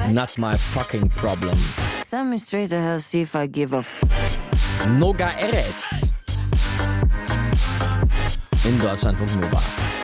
Not my fucking problem. Send me straight to hell, see if I give a Noga RS. In Deutschlandfunk Nova.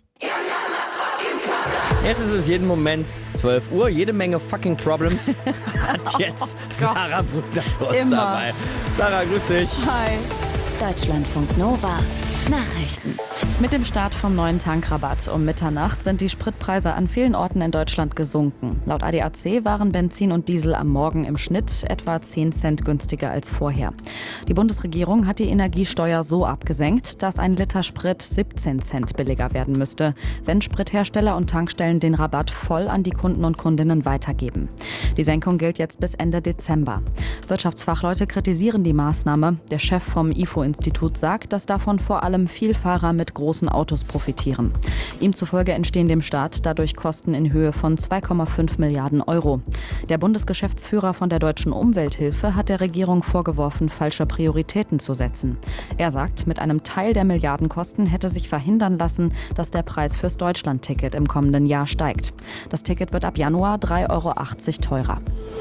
Jetzt ist es jeden Moment 12 Uhr, jede Menge fucking Problems hat jetzt Sarah Brückner für uns dabei. Sarah, grüß dich. Hi. Deutschlandfunk Nova. Nachrichten. Mit dem Start vom neuen Tankrabatt um Mitternacht sind die Spritpreise an vielen Orten in Deutschland gesunken. Laut ADAC waren Benzin und Diesel am Morgen im Schnitt etwa 10 Cent günstiger als vorher. Die Bundesregierung hat die Energiesteuer so abgesenkt, dass ein Liter Sprit 17 Cent billiger werden müsste, wenn Sprithersteller und Tankstellen den Rabatt voll an die Kunden und Kundinnen weitergeben. Die Senkung gilt jetzt bis Ende Dezember. Wirtschaftsfachleute kritisieren die Maßnahme. Der Chef vom IFO-Institut sagt, dass davon vor allem Vielfahrer mit großen Autos profitieren. Ihm zufolge entstehen dem Staat dadurch Kosten in Höhe von 2,5 Milliarden Euro. Der Bundesgeschäftsführer von der Deutschen Umwelthilfe hat der Regierung vorgeworfen, falsche Prioritäten zu setzen. Er sagt, mit einem Teil der Milliardenkosten hätte sich verhindern lassen, dass der Preis fürs Deutschland-Ticket im kommenden Jahr steigt. Das Ticket wird ab Januar 3,80 Euro teurer.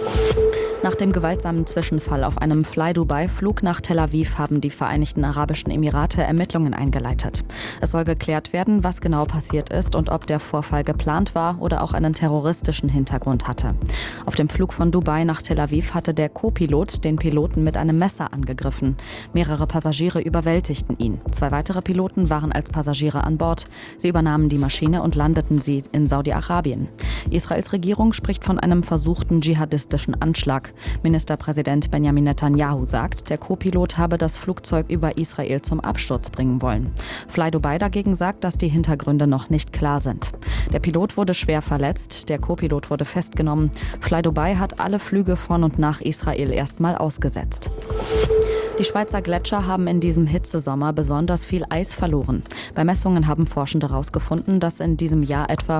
Nach dem gewaltsamen Zwischenfall auf einem Fly-Dubai-Flug nach Tel Aviv haben die Vereinigten Arabischen Emirate Ermittlungen eingeleitet. Es soll geklärt werden, was genau passiert ist und ob der Vorfall geplant war oder auch einen terroristischen Hintergrund hatte. Auf dem Flug von Dubai nach Tel Aviv hatte der Co-Pilot den Piloten mit einem Messer angegriffen. Mehrere Passagiere überwältigten ihn. 2 weitere Piloten waren als Passagiere an Bord. Sie übernahmen die Maschine und landeten sie in Saudi-Arabien. Israels Regierung spricht von einem versuchten dschihadistischen Anschlag. Ministerpräsident Benjamin Netanyahu sagt, der Co-Pilot habe das Flugzeug über Israel zum Absturz bringen wollen. Fly Dubai dagegen sagt, dass die Hintergründe noch nicht klar sind. Der Pilot wurde schwer verletzt, der Co-Pilot wurde festgenommen. Fly Dubai hat alle Flüge von und nach Israel erstmal ausgesetzt. Die Schweizer Gletscher haben in diesem Hitzesommer besonders viel Eis verloren. Bei Messungen haben Forschende herausgefunden, dass in diesem Jahr etwa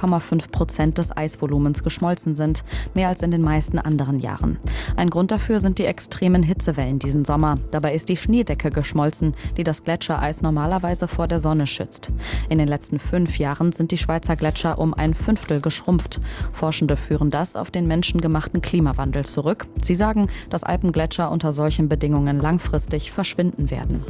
5,5% des Eisvolumens geschmolzen sind, mehr als in den meisten anderen Jahren. Ein Grund dafür sind die extremen Hitzewellen diesen Sommer. Dabei ist die Schneedecke geschmolzen, die das Gletschereis normalerweise vor der Sonne schützt. In den letzten 5 Jahren sind die Schweizer Gletscher um 1/5 geschrumpft. Forschende führen das auf den menschengemachten Klimawandel zurück. Sie sagen, dass Alpengletscher unter solchen Bedingungen langfristig verschwinden werden.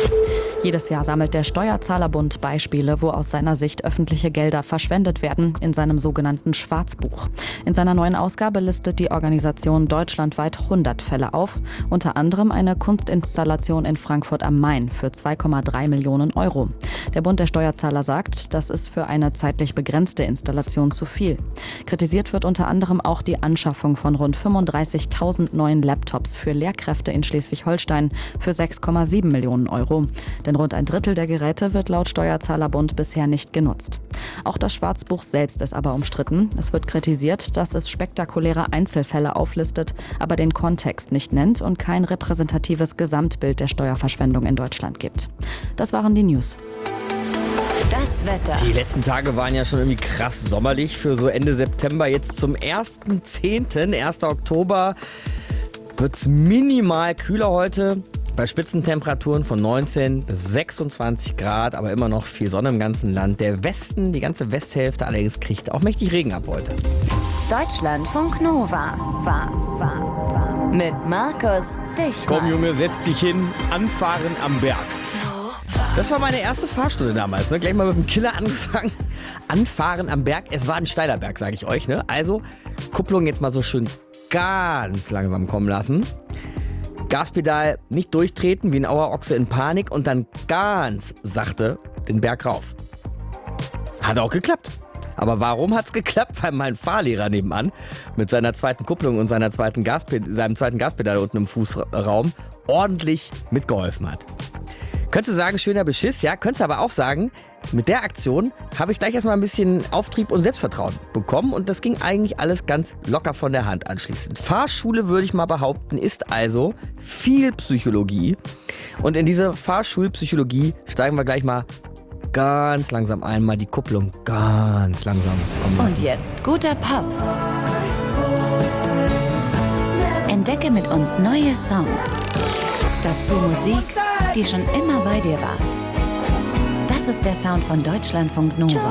Jedes Jahr sammelt der Steuerzahlerbund Beispiele, wo aus seiner Sicht öffentliche Gelder verschwendet werden, in seinem sogenannten Schwarzbuch. In seiner neuen Ausgabe listet die Organisation deutschlandweit 100 Fälle auf, unter anderem eine Kunstinstallation in Frankfurt am Main für 2,3 Millionen Euro. Der Bund der Steuerzahler sagt, das ist für eine zeitlich begrenzte Installation zu viel. Kritisiert wird unter anderem auch die Anschaffung von rund 35.000 neuen Laptops für Lehrkräfte in Schleswig-Holstein für 6,7 Millionen Euro. Denn rund ein Drittel der Geräte wird laut Steuerzahlerbund bisher nicht genutzt. Auch das Schwarzbuch selbst ist aber umstritten. Es wird kritisiert, dass es spektakuläre Einzelfälle auflistet, aber den Kontext nicht nennt und kein repräsentatives Gesamtbild der Steuerverschwendung in Deutschland gibt. Das waren die News. Das Wetter. Die letzten Tage waren ja schon irgendwie krass sommerlich für so Ende September. Jetzt zum 1.10., 1. Oktober, wird es minimal kühler heute. Bei Spitzentemperaturen von 19 bis 26 Grad, aber immer noch viel Sonne im ganzen Land. Der Westen, die ganze Westhälfte allerdings kriegt auch mächtig Regen ab heute. Deutschlandfunk Nova. Mit Markus Dichmann. Komm Junge, setz dich hin, anfahren am Berg. Das war meine erste Fahrstunde damals, ne? Gleich mal mit dem Killer angefangen. Anfahren am Berg. Es war ein steiler Berg, sage ich euch. Ne? Also Kupplung jetzt mal so schön ganz langsam kommen lassen. Gaspedal nicht durchtreten wie ein Auerochse in Panik und dann ganz sachte den Berg rauf. Hat auch geklappt. Aber warum hat's geklappt? Weil mein Fahrlehrer nebenan mit seiner zweiten Kupplung und seinem zweiten Gaspedal unten im Fußraum ordentlich mitgeholfen hat. Könntest du sagen, schöner Beschiss, ja? Könntest du aber auch sagen, mit der Aktion habe ich gleich erstmal ein bisschen Auftrieb und Selbstvertrauen bekommen und das ging eigentlich alles ganz locker von der Hand anschließend. Fahrschule, würde ich mal behaupten, ist also viel Psychologie und in diese Fahrschulpsychologie steigen wir gleich mal ganz langsam ein, mal die Kupplung ganz langsam kommen lassen. Und jetzt guter Pop. Entdecke mit uns neue Songs. Dazu Musik, die schon immer bei dir war. Das ist der Sound von Deutschlandfunk Nova.